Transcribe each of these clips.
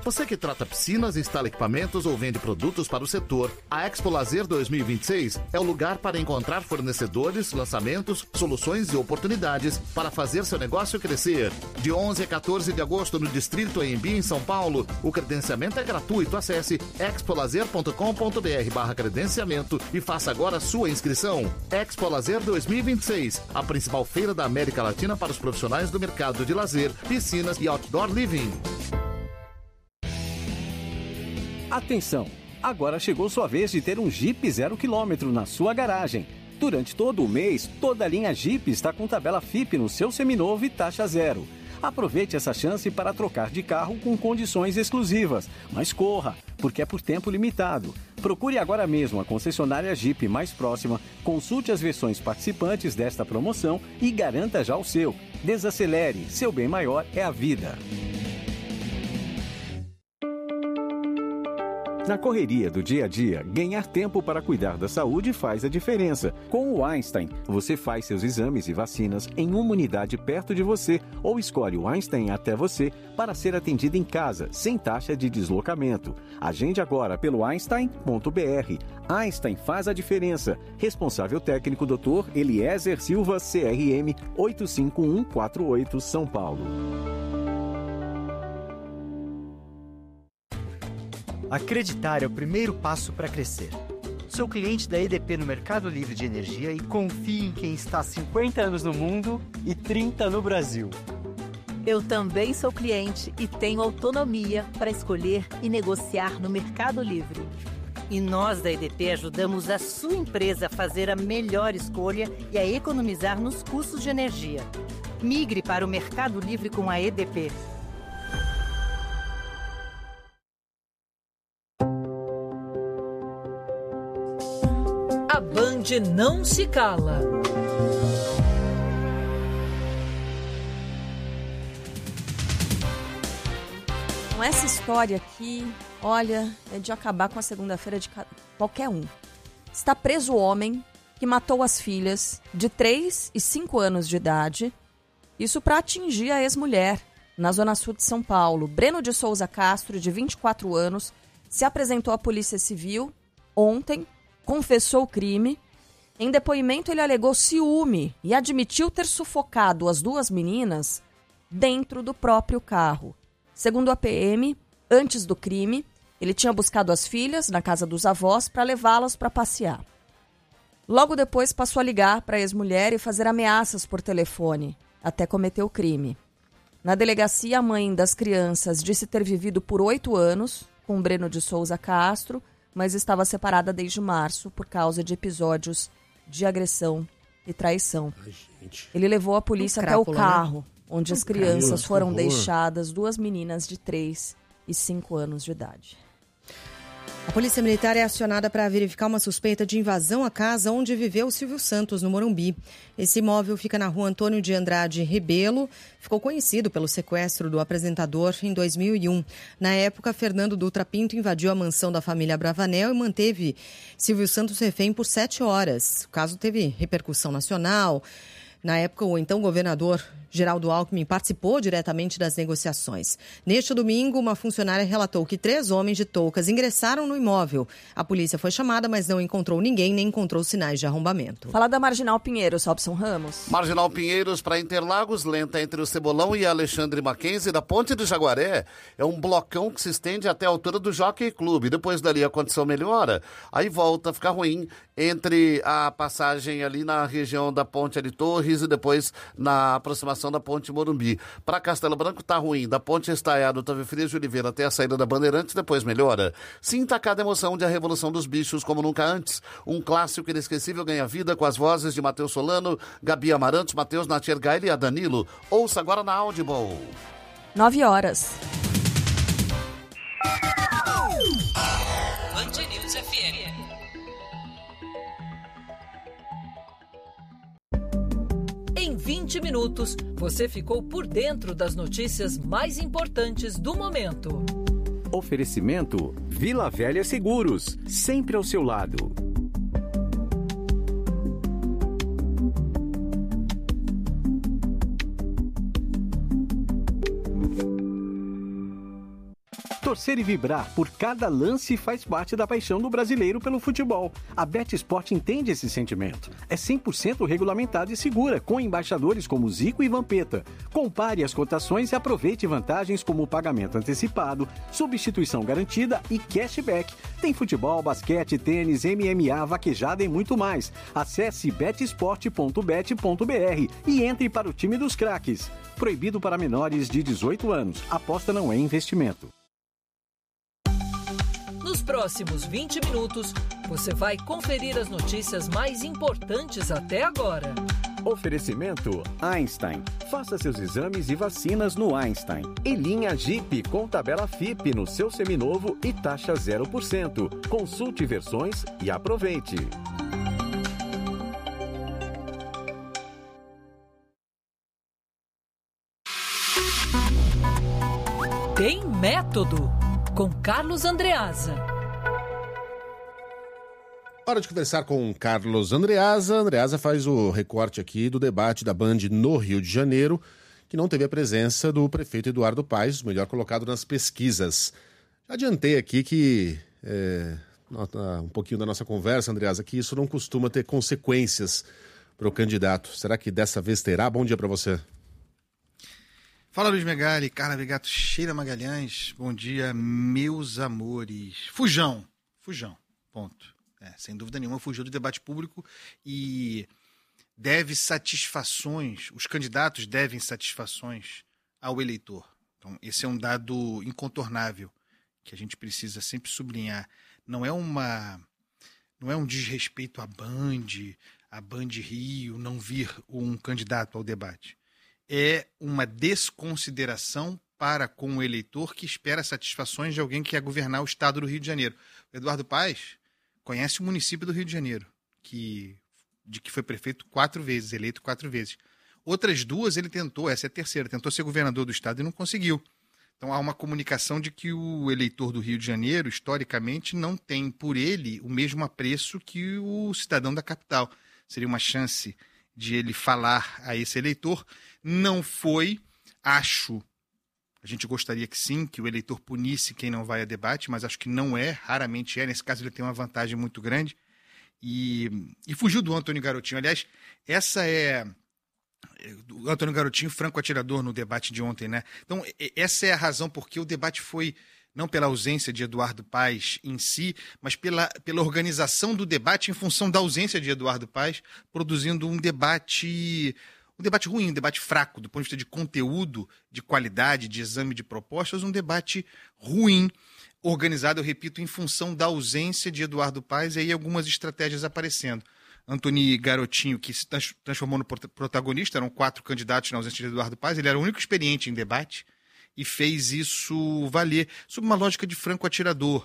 Você que trata piscinas, instala equipamentos ou vende produtos para o setor, a Expo Lazer 2026 é o lugar para encontrar fornecedores, lançamentos, soluções e oportunidades para fazer seu negócio crescer. De 11 a 14 de agosto no Distrito AMB em São Paulo, o credenciamento é gratuito. Acesse expolazer.com.br/credenciamento e faça agora a sua inscrição. Expo Lazer 2026, a principal feira da América Latina para os profissionais do mercado de lazer, piscinas e outdoor living. Atenção! Agora chegou sua vez de ter um Jeep 0 km na sua garagem. Durante todo o mês, toda a linha Jeep está com tabela FIP no seu seminovo e taxa zero. Aproveite essa chance para trocar de carro com condições exclusivas. Mas corra, porque é por tempo limitado. Procure agora mesmo a concessionária Jeep mais próxima, consulte as versões participantes desta promoção e garanta já o seu. Desacelere, seu bem maior é a vida. Na correria do dia a dia, ganhar tempo para cuidar da saúde faz a diferença. Com o Einstein, você faz seus exames e vacinas em uma unidade perto de você ou escolhe o Einstein até você para ser atendido em casa, sem taxa de deslocamento. Agende agora pelo einstein.br. Einstein faz a diferença. Responsável técnico Dr. Eliezer Silva, CRM 85148, São Paulo. Acreditar é o primeiro passo para crescer. Sou cliente da EDP no Mercado Livre de Energia e confio em quem está há 50 anos no mundo e 30 no Brasil. Eu também sou cliente e tenho autonomia para escolher e negociar no Mercado Livre. E nós da EDP ajudamos a sua empresa a fazer a melhor escolha e a economizar nos custos de energia. Migre para o Mercado Livre com a EDP. A Band não se cala. Com essa história aqui, olha, é de acabar com a segunda-feira de qualquer um. Está preso o homem que matou as filhas de 3 e 5 anos de idade, isso para atingir a ex-mulher, na zona sul de São Paulo. Breno de Souza Castro, de 24 anos, se apresentou à Polícia Civil ontem, confessou o crime. Em depoimento, ele alegou ciúme e admitiu ter sufocado as duas meninas dentro do próprio carro. Segundo a PM, antes do crime, ele tinha buscado as filhas na casa dos avós para levá-las para passear. Logo depois, passou a ligar para a ex-mulher e fazer ameaças por telefone, até cometer o crime. Na delegacia, a mãe das crianças disse ter vivido por 8 anos com Breno de Souza Castro, mas estava separada desde março por causa de episódios de agressão e traição. Ai, gente. Ele levou a polícia até o carro, onde as crianças foram horror. deixadas, 2 meninas de 3 e 5 anos de idade. A Polícia Militar é acionada para verificar uma suspeita de invasão à casa onde viveu o Silvio Santos, no Morumbi. Esse imóvel fica na rua Antônio de Andrade Rebelo. Ficou conhecido pelo sequestro do apresentador em 2001. Na época, Fernando Dutra Pinto invadiu a mansão da família Bravanel e manteve Silvio Santos refém por 7 horas. O caso teve repercussão nacional. Na época, o então governador Geraldo Alckmin participou diretamente das negociações. Neste domingo, uma funcionária relatou que 3 homens de toucas ingressaram no imóvel. A polícia foi chamada, mas não encontrou ninguém, nem encontrou sinais de arrombamento. Fala da Marginal Pinheiros, Robson Ramos. Marginal Pinheiros para Interlagos, lenta entre o Cebolão e Alexandre Mackenzie, da Ponte do Jaguaré. É um blocão que se estende até a altura do Jockey Club. Depois dali a condição melhora, aí volta a ficar ruim entre a passagem ali na região da Ponte de Torres e depois na aproximação da Ponte Morumbi. Para Castelo Branco tá ruim, da Ponte Estaiado, Otávio Frias de Oliveira até a saída da Bandeirantes, depois melhora. Sinta cada emoção de A Revolução dos Bichos como nunca antes. Um clássico inesquecível ganha vida com as vozes de Matheus Solano, Gabi Amarantos, Matheus Natiergaile e a Danilo. Ouça agora na Audible. 9 horas. Band News FM. Em 20 minutos, você ficou por dentro das notícias mais importantes do momento. Oferecimento Vila Velha Seguros, sempre ao seu lado. Torcer e vibrar por cada lance faz parte da paixão do brasileiro pelo futebol. A BetSport entende esse sentimento. É 100% regulamentada e segura, com embaixadores como Zico e Vampeta. Compare as cotações e aproveite vantagens como pagamento antecipado, substituição garantida e cashback. Tem futebol, basquete, tênis, MMA, vaquejada e muito mais. Acesse betsport.bet.br e entre para o time dos craques. Proibido para menores de 18 anos. Aposta não é investimento. Nos próximos 20 minutos, você vai conferir as notícias mais importantes até agora. Oferecimento Einstein. Faça seus exames e vacinas no Einstein. E linha Jeep com tabela FIP no seu seminovo e taxa 0%. Consulte versões e aproveite. Tem Método, com Carlos Andreasa. Hora de conversar com Carlos Andreasa. Andreasa faz o recorte aqui do debate da Band no Rio de Janeiro, que não teve a presença do prefeito Eduardo Paes, o melhor colocado nas pesquisas. Já adiantei aqui que, um pouquinho da nossa conversa, Andreasa, que isso não costuma ter consequências para o candidato. Será que dessa vez terá? Bom dia para você. Fala, Luiz Megali, Carla Vegato, Sheila Magalhães. Bom dia, meus amores. Fujão, ponto. Sem dúvida nenhuma, fugiu do debate público e deve satisfações, os candidatos devem satisfações ao eleitor. Então, esse é um dado incontornável que a gente precisa sempre sublinhar. Não é um desrespeito à Band Rio, não vir um candidato ao debate. É uma desconsideração para com o eleitor que espera satisfações de alguém que quer governar o estado do Rio de Janeiro. O Eduardo Paes conhece o município do Rio de Janeiro, de que foi prefeito 4 vezes, eleito 4 vezes. Outras 2 ele tentou, essa é a terceira, tentou ser governador do estado e não conseguiu. Então há uma comunicação de que o eleitor do Rio de Janeiro, historicamente, não tem por ele o mesmo apreço que o cidadão da capital. Seria uma chance de ele falar a esse eleitor. Não foi, acho, a gente gostaria que sim, que o eleitor punisse quem não vai a debate, mas acho que não é, raramente é. Nesse caso ele tem uma vantagem muito grande e fugiu do Antônio Garotinho. Aliás, essa é o Antônio Garotinho, franco atirador no debate de ontem, né? Então, essa é a razão porque o debate foi, não pela ausência de Eduardo Paes em si, mas pela organização do debate em função da ausência de Eduardo Paes, produzindo um debate ruim, um debate fraco, do ponto de vista de conteúdo, de qualidade, de exame de propostas, um debate ruim, organizado, eu repito, em função da ausência de Eduardo Paes, e aí algumas estratégias aparecendo. Antônio Garotinho, que se transformou no protagonista, eram 4 candidatos na ausência de Eduardo Paes, ele era o único experiente em debate, e fez isso valer, sob uma lógica de franco atirador,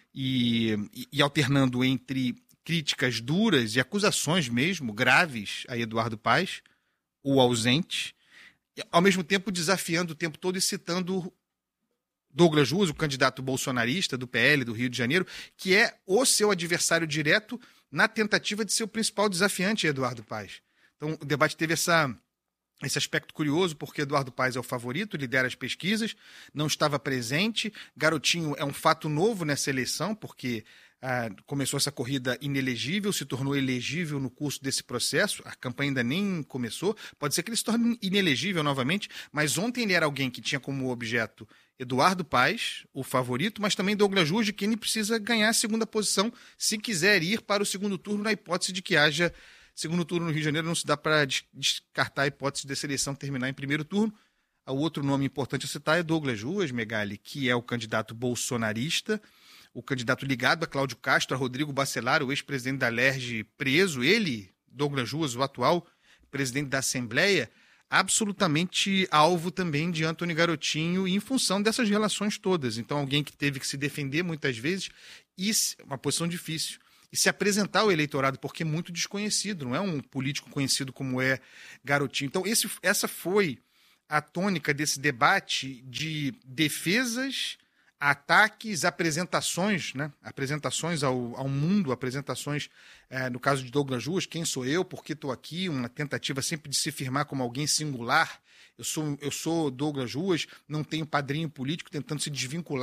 e alternando entre críticas duras e acusações mesmo, graves, a Eduardo Paes, o ausente, ao mesmo tempo desafiando o tempo todo e citando Douglas Ruas, o candidato bolsonarista do PL do Rio de Janeiro, que é o seu adversário direto na tentativa de ser o principal desafiante, Eduardo Paes. Então, o debate teve esse aspecto curioso, porque Eduardo Paes é o favorito, lidera as pesquisas, não estava presente. Garotinho é um fato novo nessa eleição, porque começou essa corrida inelegível, se tornou elegível no curso desse processo, a campanha ainda nem começou, pode ser que ele se torne inelegível novamente, mas ontem ele era alguém que tinha como objeto Eduardo Paes, o favorito, mas também Douglas Ruas, de quem ele precisa ganhar a segunda posição se quiser ir para o segundo turno, na hipótese de que haja segundo turno no Rio de Janeiro. Não se dá para descartar a hipótese dessa eleição terminar em primeiro turno. O outro nome importante a citar é Douglas Ruas, Megali, que é o candidato bolsonarista, o candidato ligado a Cláudio Castro, a Rodrigo Bacelar, o ex-presidente da LERJ preso, ele, Douglas Ruas, o atual presidente da Assembleia, absolutamente alvo também de Antônio Garotinho em função dessas relações todas. Então, alguém que teve que se defender muitas vezes, e uma posição difícil, e se apresentar ao eleitorado, porque é muito desconhecido, não é um político conhecido como é Garotinho. Então, essa foi a tônica desse debate de defesas, ataques, apresentações, né? Apresentações ao mundo, apresentações, no caso de Douglas Ruas, quem sou eu, por que estou aqui, uma tentativa sempre de se firmar como alguém singular. Eu sou Douglas Ruas, não tenho padrinho político, tentando se desvincular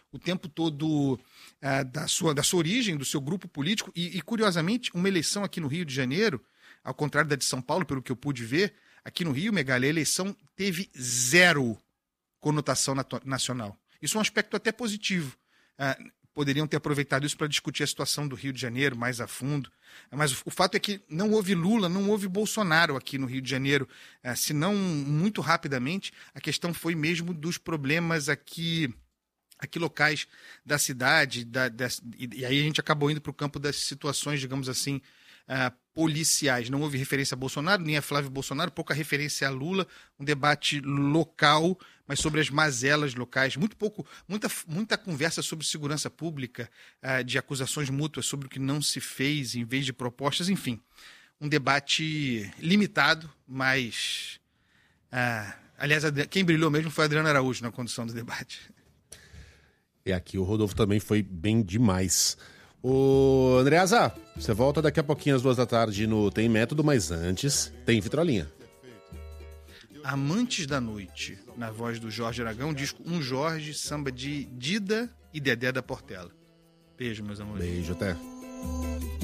o tempo todo da sua origem, do seu grupo político. E, curiosamente, uma eleição aqui no Rio de Janeiro, ao contrário da de São Paulo, pelo que eu pude ver, aqui no Rio, Megali, a eleição teve zero conotação nacional. Isso é um aspecto até positivo. Poderiam ter aproveitado isso para discutir a situação do Rio de Janeiro mais a fundo. Mas o fato é que não houve Lula, não houve Bolsonaro aqui no Rio de Janeiro. Se não muito rapidamente, a questão foi mesmo dos problemas aqui locais da cidade. E aí a gente acabou indo para o campo das situações, digamos assim, policiais. Não houve referência a Bolsonaro, nem a Flávio Bolsonaro, pouca referência a Lula, um debate local, mas sobre as mazelas locais, muita conversa sobre segurança pública, de acusações mútuas sobre o que não se fez em vez de propostas, enfim, um debate limitado, mas aliás, quem brilhou mesmo foi a Adriana Araújo na condução do debate. E aqui o Rodolfo também foi bem demais. Ô, Andreasa, você volta daqui a pouquinho às 14h no Tem Método, mas antes tem Vitrolinha. Amantes da Noite, na voz do Jorge Aragão, disco Um Jorge, samba de Dida e Dedé da Portela. Beijo, meus amores. Beijo, até.